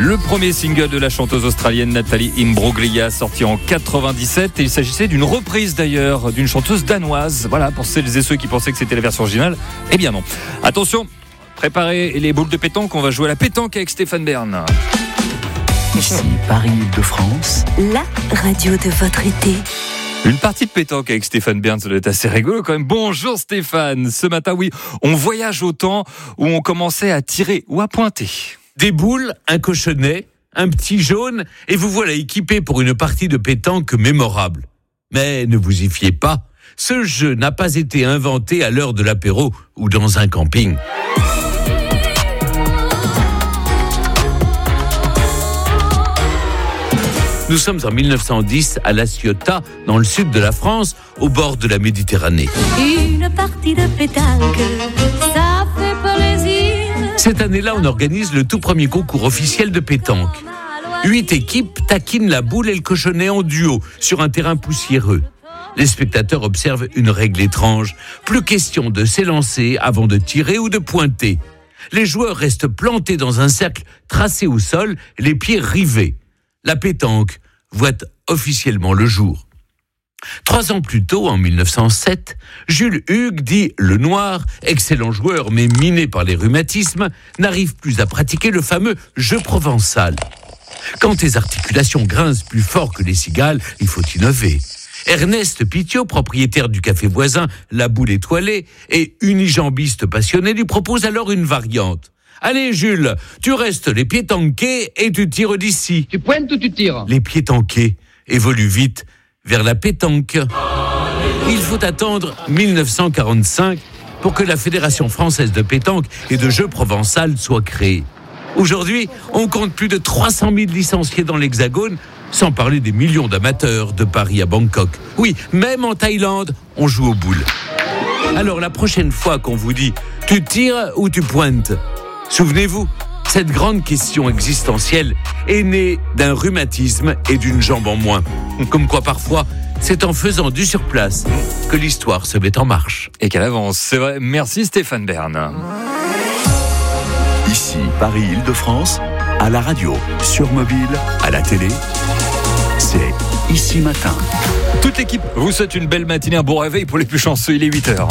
le premier single de la chanteuse australienne Nathalie Imbruglia, sorti en 97. Et il s'agissait d'une reprise d'ailleurs d'une chanteuse danoise. Voilà, pour celles et ceux qui pensaient que c'était la version originale. Eh bien non. Attention, préparez les boules de pétanque, on va jouer à la pétanque avec Stéphane Bern. Ici Paris-Île-de-France, la radio de votre été. Une partie de pétanque avec Stéphane Bern, ça doit être assez rigolo quand même. Bonjour Stéphane. Ce matin, oui, on voyage au temps où on commençait à tirer ou à pointer. Des boules, un cochonnet, un petit jaune, et vous voilà équipé pour une partie de pétanque mémorable. Mais ne vous y fiez pas, ce jeu n'a pas été inventé à l'heure de l'apéro ou dans un camping. Nous sommes en 1910 à La Ciotat, dans le sud de la France, au bord de la Méditerranée. Une partie de pétanque, ça fait plaisir. Cette année-là, on organise le tout premier concours officiel de pétanque. 8 équipes taquinent la boule et le cochonnet en duo sur un terrain poussiéreux. Les spectateurs observent une règle étrange. Plus question de s'élancer avant de tirer ou de pointer. Les joueurs restent plantés dans un cercle tracé au sol, les pieds rivés. La pétanque voit officiellement le jour. 3 ans plus tôt, en 1907, Jules Hugues, dit Le Noir, excellent joueur mais miné par les rhumatismes, n'arrive plus à pratiquer le fameux jeu provençal. Quand tes articulations grincent plus fort que les cigales, il faut innover. Ernest Pitiot, propriétaire du café voisin La Boule Étoilée et unijambiste passionné, lui propose alors une variante. Allez Jules, tu restes les pieds tankés et tu tires d'ici. Tu pointes ou tu tires ? Les pieds tankés évoluent vite vers la pétanque. Il faut attendre 1945 pour que la Fédération française de pétanque et de jeux provençal soit créée. Aujourd'hui, on compte plus de 300 000 licenciés dans l'Hexagone, sans parler des millions d'amateurs de Paris à Bangkok. Oui, même en Thaïlande, on joue aux boules. Alors la prochaine fois qu'on vous dit « tu tires ou tu pointes ?» Souvenez-vous, cette grande question existentielle est née d'un rhumatisme et d'une jambe en moins. Comme quoi parfois, c'est en faisant du surplace que l'histoire se met en marche. Et qu'elle avance, c'est vrai. Merci Stéphane Bern. ici Paris-Île-de-France, à la radio, sur mobile, à la télé, c'est Ici Matin. Toute l'équipe vous souhaite une belle matinée, un bon réveil pour les plus chanceux, il est 8h.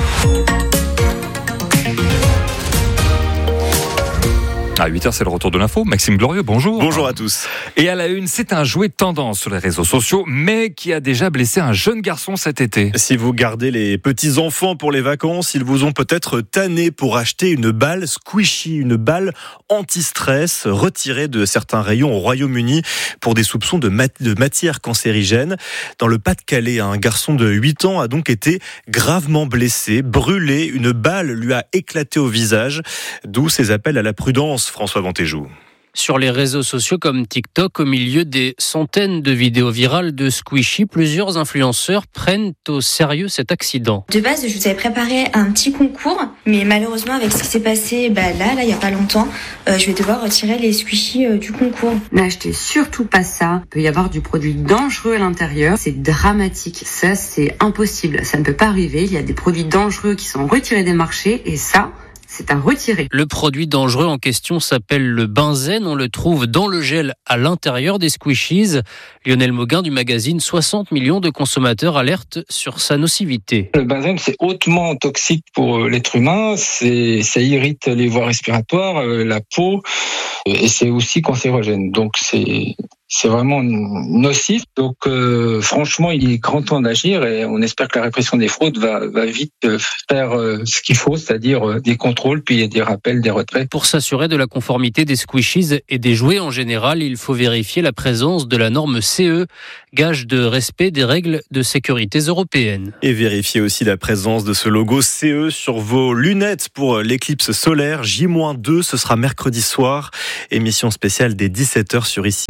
À 8h, c'est le retour de l'info. Maxime Glorieux, bonjour. Bonjour à tous. Et à la une, c'est un jouet tendance sur les réseaux sociaux, mais qui a déjà blessé un jeune garçon cet été. Si vous gardez les petits-enfants pour les vacances, ils vous ont peut-être tanné pour acheter une balle squishy, une balle anti-stress retirée de certains rayons au Royaume-Uni pour des soupçons de matière cancérigène. Dans le Pas-de-Calais, un garçon de 8 ans a donc été gravement blessé, brûlé. Une balle lui a éclaté au visage, d'où ces appels à la prudence. François Vantéjou. Sur les réseaux sociaux comme TikTok, au milieu des centaines de vidéos virales de Squishy, plusieurs influenceurs prennent au sérieux cet accident. De base, je vous avais préparé un petit concours, mais malheureusement, avec ce qui s'est passé là, il n'y a pas longtemps, je vais devoir retirer les Squishy du concours. N'achetez surtout pas ça. Il peut y avoir du produit dangereux à l'intérieur. C'est dramatique. Ça, c'est impossible. Ça ne peut pas arriver. Il y a des produits dangereux qui sont retirés des marchés et ça, c'est à retirer. Le produit dangereux en question s'appelle le benzène. On le trouve dans le gel à l'intérieur des Squishies. Lionel Mauguin du magazine 60 millions de consommateurs alertent sur sa nocivité. Le benzène, c'est hautement toxique pour l'être humain. Ça irrite les voies respiratoires, la peau, et c'est aussi cancérogène. Donc c'est vraiment nocif. Donc franchement, il est grand temps d'agir et on espère que la répression des fraudes va vite faire ce qu'il faut, c'est-à-dire des contrôles, puis des rappels, des retraits. Pour s'assurer de la conformité des Squishies et des jouets en général, il faut vérifier la présence de la norme CE, gage de respect des règles de sécurité européennes. Et vérifiez aussi la présence de ce logo CE sur vos lunettes pour l'éclipse solaire. J-2, ce sera mercredi soir. Émission spéciale dès 17h sur Ici Paris-Île-de-France.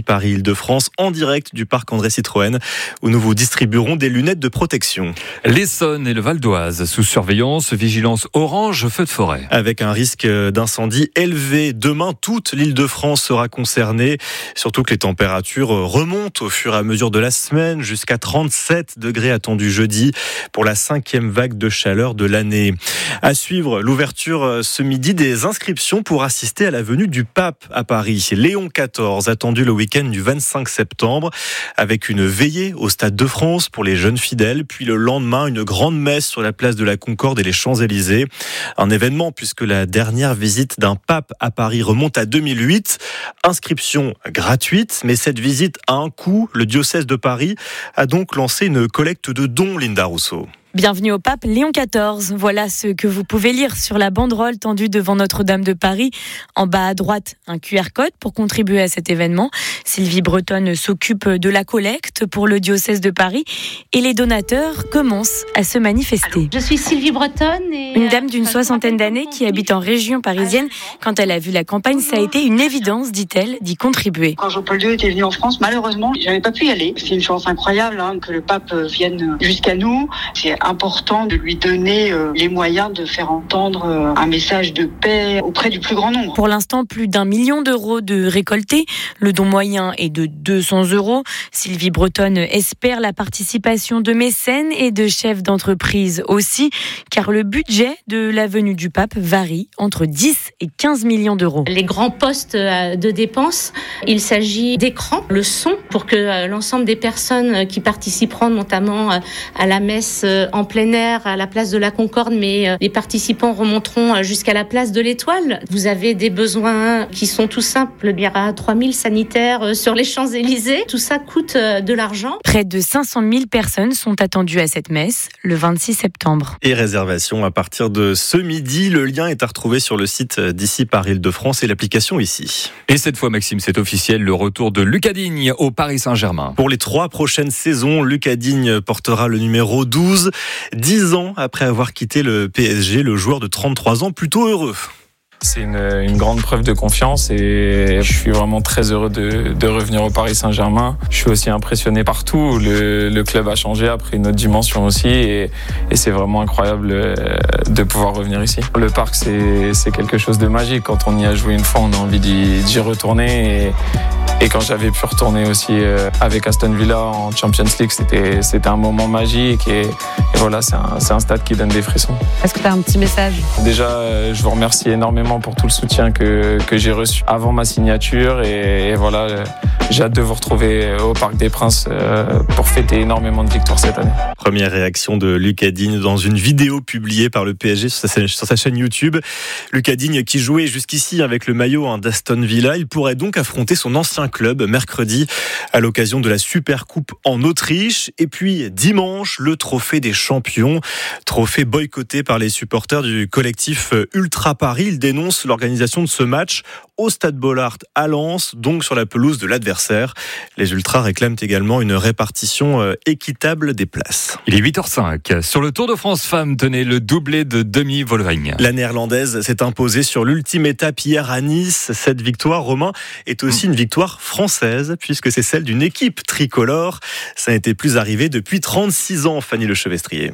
l'Île-de-France en direct du parc André Citroën où nous vous distribuerons des lunettes de protection. L'Essonne et le Val d'Oise sous surveillance, vigilance orange, feu de forêt. Avec un risque d'incendie élevé. Demain, toute l'Île-de-France sera concernée. Surtout que les températures remontent au fur et à mesure de la semaine jusqu'à 37 degrés attendus jeudi pour la 5e vague de chaleur de l'année. À suivre, l'ouverture ce midi des inscriptions pour assister à la venue du pape à Paris. Léon XIV, attendu le week-end du 25 septembre, avec une veillée au Stade de France pour les jeunes fidèles, puis le lendemain, une grande messe sur la place de la Concorde et les Champs-Élysées. Un événement puisque la dernière visite d'un pape à Paris remonte à 2008. Inscription gratuite, mais cette visite a un coût. Le diocèse de Paris a donc lancé une collecte de dons, Linda Rousseau. Bienvenue au pape Léon XIV. Voilà ce que vous pouvez lire sur la banderole tendue devant Notre-Dame de Paris. En bas à droite, un QR code pour contribuer à cet événement. Sylvie Bretonne s'occupe de la collecte pour le diocèse de Paris et les donateurs commencent à se manifester. Je suis Sylvie Bretonne. Une dame d'une 60aine d'années qui habite en région parisienne. Quand elle a vu la campagne, ça a été une évidence, dit-elle, d'y contribuer. Quand Jean-Paul II était venu en France, malheureusement, j'avais pas pu y aller. C'est une chance incroyable que le pape vienne jusqu'à nous. C'est important de lui donner les moyens de faire entendre un message de paix auprès du plus grand nombre. Pour l'instant, plus d'1 million d'euros de récoltés. Le don moyen est de 200 €. Sylvie Bretonne espère la participation de mécènes et de chefs d'entreprise aussi, car le budget de la venue du pape varie entre 10 et 15 millions d'euros. Les grands postes de dépenses, il s'agit d'écrans, le son, pour que l'ensemble des personnes qui participeront notamment à la messe en plein air à la place de la Concorde, mais les participants remonteront jusqu'à la place de l'Étoile. Vous avez des besoins qui sont tout simples. Il y aura 3000 sanitaires sur les Champs-Élysées. Tout ça coûte de l'argent. Près de 500 000 personnes sont attendues à cette messe le 26 septembre. Et réservation à partir de ce midi. Le lien est à retrouver sur le site d'ici par Île-de-France et l'application ici. Et cette fois, Maxime, c'est officiel, le retour de Lucas Digne au Paris Saint-Germain. Pour les 3 prochaines saisons, Lucas Digne portera le numéro 12. 10 ans après avoir quitté le PSG, le joueur de 33 ans, plutôt heureux. C'est une grande preuve de confiance et je suis vraiment très heureux de revenir au Paris Saint-Germain. Je suis aussi impressionné partout. Le club a changé, a pris une autre dimension aussi et c'est vraiment incroyable de pouvoir revenir ici. Le parc, c'est quelque chose de magique. Quand on y a joué une fois, on a envie d'y retourner et quand j'avais pu retourner aussi avec Aston Villa en Champions League, c'était un moment magique et voilà, c'est un stade qui donne des frissons. Est-ce que tu as un petit message ? Déjà, je vous remercie énormément pour tout le soutien que j'ai reçu avant ma signature et voilà, j'ai hâte de vous retrouver au Parc des Princes pour fêter énormément de victoires cette année. Première réaction de Lucas Digne dans une vidéo publiée par le PSG sur sa chaîne YouTube. Lucas Digne qui jouait jusqu'ici avec le maillot d'Aston Villa, il pourrait donc affronter son ancien club mercredi à l'occasion de la Super Coupe en Autriche. Et puis dimanche, le trophée des champions, trophée boycotté par les supporters du collectif Ultra Paris. Il dénonce l'organisation de ce match au Stade Bollaert à Lens, donc sur la pelouse de l'adversaire. Les Ultras réclament également une répartition équitable des places. Il est 8h05. Sur le Tour de France Femmes, tenez le doublé de Demi Vollering. La Néerlandaise s'est imposée sur l'ultime étape hier à Nice. Cette victoire, Romain, est aussi une victoire française, puisque c'est celle d'une équipe tricolore. Ça n'était plus arrivé depuis 36 ans, Fanny Lechevestrier.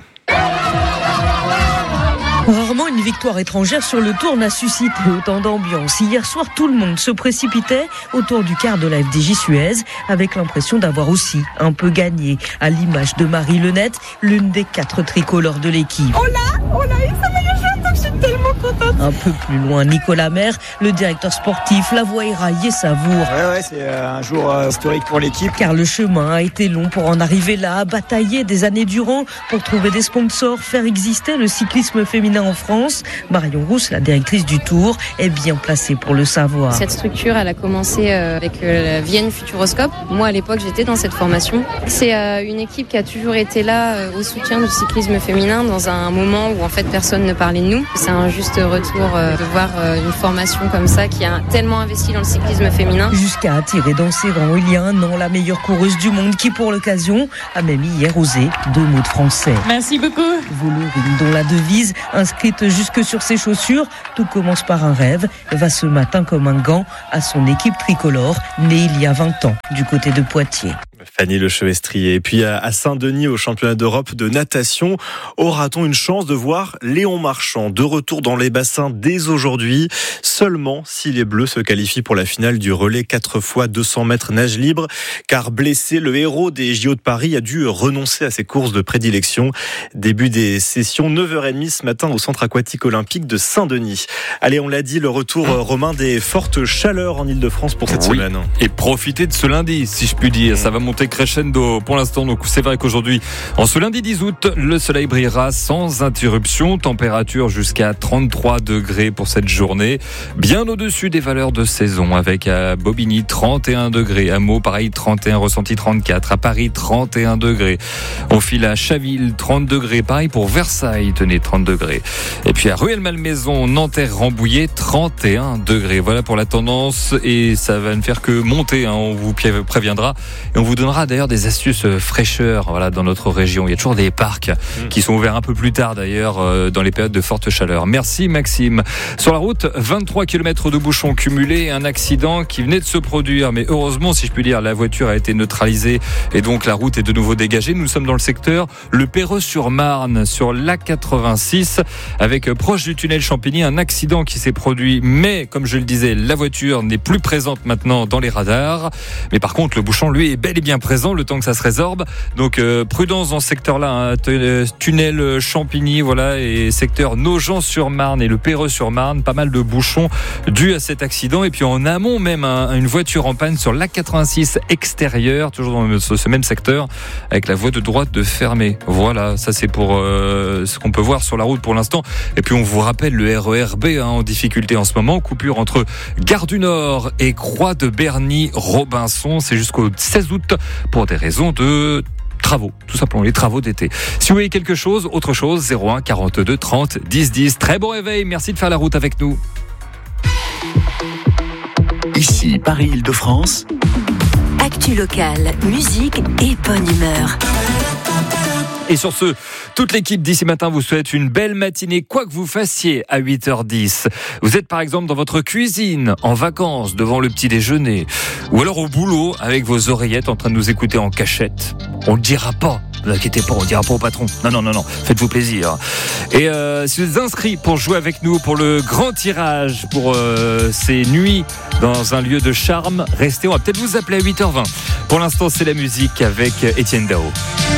Rarement une victoire étrangère sur le Tour n'a suscité autant d'ambiance. Hier soir, tout le monde se précipitait autour du quart de la FDJ Suez avec l'impression d'avoir aussi un peu gagné, à l'image de Marie Lenette, l'une des 4 tricolores de l'équipe. On a eu ça maillot jaune, donc je suis tellement contente. Un peu plus loin, Nicolas Maire, le directeur sportif, la voit éraillée savoure. Ouais, c'est un jour historique pour l'équipe. Car le chemin a été long pour en arriver là, batailler des années durant pour trouver des sponsors, faire exister le cyclisme féminin en France. Marion Rousse, la directrice du Tour, est bien placée pour le savoir. Cette structure, elle a commencé avec la Vienne Futuroscope. Moi, à l'époque, j'étais dans cette formation. C'est une équipe qui a toujours été là au soutien du cyclisme féminin dans un moment où en fait personne ne parlait de nous. C'est un juste triste retour de voir une formation comme ça qui a tellement investi dans le cyclisme féminin. Jusqu'à attirer dans ses rangs il y a un an la meilleure coureuse du monde qui pour l'occasion a même hier osé 2 mots de français. Merci beaucoup. Voloring, dont la devise, inscrite jusque sur ses chaussures, tout commence par un rêve, va ce matin comme un gant à son équipe tricolore, née il y a 20 ans du côté de Poitiers. Fanny Lechevestrier. Et puis à Saint-Denis, au championnat d'Europe de natation, aura-t-on une chance de voir Léon Marchand de retour dans les bassins dès aujourd'hui, seulement si les Bleus se qualifient pour la finale du relais 4x200 mètres nage libre, car blessé, le héros des JO de Paris a dû renoncer à ses courses de prédilection. Début des sessions 9h30 ce matin au centre aquatique olympique de Saint-Denis. Allez, on l'a dit, le retour Romain des fortes chaleurs en Ile-de-France pour cette semaine. Et profitez de ce lundi, si je puis dire. Ça va monter crescendo pour l'instant. Donc c'est vrai qu'aujourd'hui, en ce lundi 10 août, le soleil brillera sans interruption. Température jusqu'à 33 degrés pour cette journée. Bien au-dessus des valeurs de saison, avec à Bobigny 31 degrés. À Meaux, pareil, 31, ressenti 34. À Paris, 31 degrés. On file à Chaville, 30 degrés. Pareil pour Versailles, tenez, 30 degrés. Et puis à Rueil-Malmaison, Nanterre-Rambouillet, 31 degrés. Voilà pour la tendance. Et ça va ne faire que monter, on vous préviendra. Et on vous donnera d'ailleurs des astuces fraîcheur, voilà, dans notre région. Il y a toujours des parcs qui sont ouverts un peu plus tard d'ailleurs dans les périodes de forte chaleur. Merci Maxime. Sur la route, 23 km de bouchons cumulés, un accident qui venait de se produire, mais heureusement, si je puis dire, la voiture a été neutralisée et donc la route est de nouveau dégagée. Nous sommes dans le secteur Le Perreux-sur-Marne, sur l'A86, avec proche du tunnel Champigny, un accident qui s'est produit, mais comme je le disais, la voiture n'est plus présente maintenant dans les radars, mais par contre le bouchon lui est bel et bien présent le temps que ça se résorbe. Donc prudence dans ce secteur-là, tunnel Champigny, voilà, et secteur Nogent-sur-Marne et le Perreux-sur-Marne, pas mal de bouchons dus à cet accident. Et puis en amont même une voiture en panne sur l'A86 extérieur, toujours dans ce même secteur, avec la voie de droite de fermée. Voilà, ça c'est pour ce qu'on peut voir sur la route pour l'instant. Et puis on vous rappelle le RER B en difficulté en ce moment, coupure entre Gare du Nord et Croix de Berny-Robinson, c'est jusqu'au 16 août pour des raisons de travaux, tout simplement les travaux d'été. Si vous voyez quelque chose, autre chose, 01 42 30 10 10. Très bon réveil, merci de faire la route avec nous. Ici, Paris-Île-de-France. Actu locale, musique et bonne humeur. Et sur ce, toute l'équipe d'ici matin vous souhaite une belle matinée, quoi que vous fassiez à 8h10. Vous êtes par exemple dans votre cuisine, en vacances, devant le petit déjeuner, ou alors au boulot avec vos oreillettes en train de nous écouter en cachette. On le dira pas. Ne vous inquiétez pas, on ne dira pas au patron. Non. Faites-vous plaisir. Et si vous êtes inscrits pour jouer avec nous pour le grand tirage pour ces nuits dans un lieu de charme, restez, on va peut-être vous appeler à 8h20. Pour l'instant, c'est la musique avec Étienne Dao.